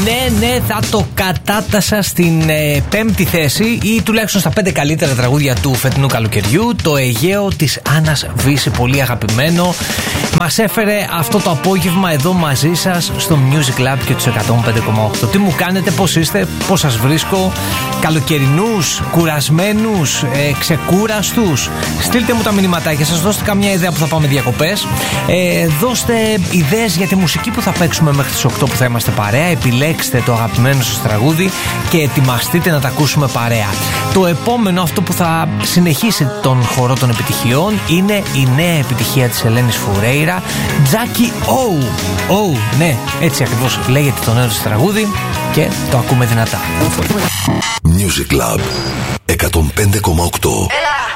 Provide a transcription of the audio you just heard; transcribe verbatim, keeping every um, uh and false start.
ναι, ναι, θα το κατάτασα στην ε, πέμπτη θέση ή τουλάχιστον στα πέντε καλύτερα τραγούδια του φετινού καλοκαιριού. Το Αιγαίο της Άννας Βύση, πολύ αγαπημένο. Μας έφερε αυτό το απόγευμα εδώ μαζί σας στο Music Lab και τους εκατόν πέντε κόμμα οκτώ. Τι μου κάνετε, πώς είστε, πώς σας βρίσκω? Καλοκαιρινούς, κουρασμένους, ε, ξεκούραστους? Στείλτε μου τα μηνυματάκια σας, δώστε καμιά ιδέα που θα πάμε διακοπές. Ε, δώστε ιδέες για τη μουσική που θα παίξουμε μέχρι τις οκτώ που θα είμαστε παρέα. Επιλέξτε το αγαπημένο σας τραγούδι και ετοιμαστείτε να τα ακούσουμε παρέα. Το επόμενο, αυτό που θα συνεχίσει τον χορό των επιτυχιών, είναι η νέα επιτυχία της Ελένης Φουρέιρα, Τζάκι Oh. Oh, ναι, έτσι ακριβώς λέγεται το νέο της τραγούδι και το ακούμε δυνατά. Music Lab εκατόν πέντε κόμμα οκτώ. Έλα.